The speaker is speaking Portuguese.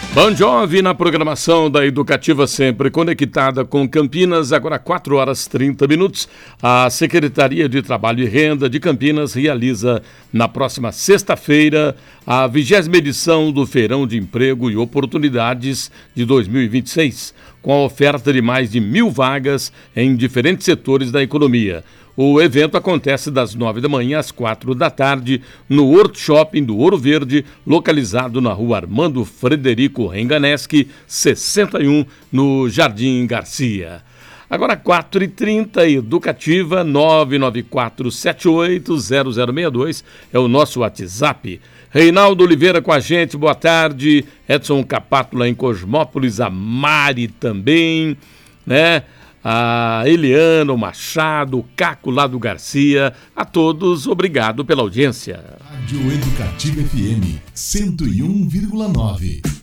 Bon Jovi na programação da Educativa, sempre conectada com Campinas, agora 4 horas 30 minutos. A Secretaria de Trabalho e Renda de Campinas realiza na próxima sexta-feira a 20ª edição do Feirão de Emprego e Oportunidades de 2026, com a oferta de mais de 1.000 vagas em diferentes setores da economia. O evento acontece das 9 da manhã às 4 da tarde no World Shopping do Ouro Verde, localizado na rua Armando Frederico Renganeschi, 61, no Jardim Garcia. Agora 4h30, Educativa 994780062 é o nosso WhatsApp. Reinaldo Oliveira com a gente, boa tarde. Edson Capátula em Cosmópolis, a Mari também, né? A Eliana, o Machado, o Caco lá do Garcia, a todos, obrigado pela audiência. Rádio Educativa FM 101,9.